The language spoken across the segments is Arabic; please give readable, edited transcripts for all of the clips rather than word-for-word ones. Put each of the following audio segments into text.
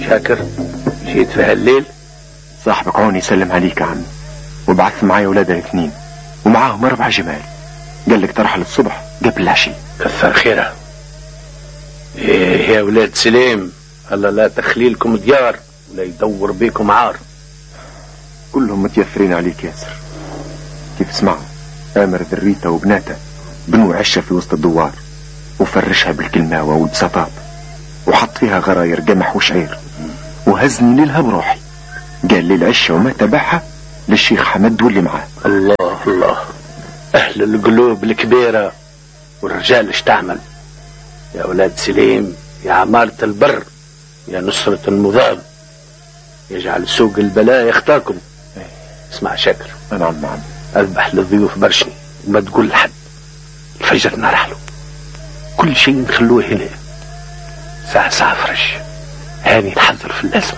شاكر، جيت في هالليل؟ صاحبك عون يسلم عليك يا عمي، وبعث معايا ولادها الاثنين ومعاهم 4 جمال. قال لك ترحل الصبح قبل العشي. كثر خيرها. ايه يا ولاد سليم، الله لا تخليلكم ديار ولا يدور بيكم عار. كلهم متيفرين عليك ياسر. كيف اسمعوا، امر ذريته وبناته بنوا عشة في وسط الدوار وفرشها بالكلماوة والبساطات وحط فيها غراير قمح وشعير وهزني ليلها بروحي. قال لي العشة وما تبعها للشيخ حمد واللي معاه. الله الله، اهل القلوب الكبيرة والرجال اشتعمل. يا ولاد سليم، يا عمارة البر، يا نصرة المضاد، يجعل سوق البلاء يختاركم. اسمع شاكر، نعم. اذبح للضيوف برشني وما تقول لحد. الفجر نرحله، كل شيء نخلوه هنا. ساعة فرش هاني نحضر في اللازم.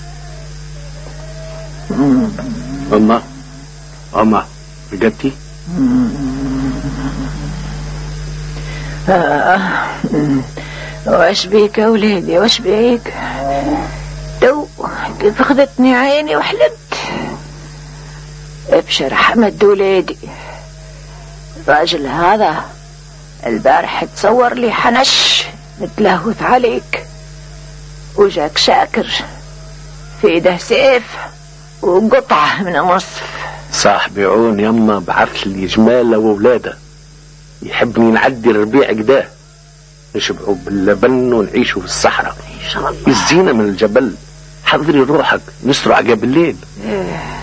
أما رقدتي؟ واش بيك يا ولادي، واش بيك؟ تو كيف اخذتني عيني وحلمت. ابشر حمد ولادي، الراجل هذا البارح تصور لي حنش متلهوث عليك، وجاك شاكر في ايده سيف وقطعه من النصف. صاحبي عون يما بعث لي جماله وولاده، يحبني نعدي الربيع قداه، نشبعوا باللبن ونعيشوا في الصحراء. ان شاء الله يزينا من الجبل. حضري روحك نسرع قبل الليل.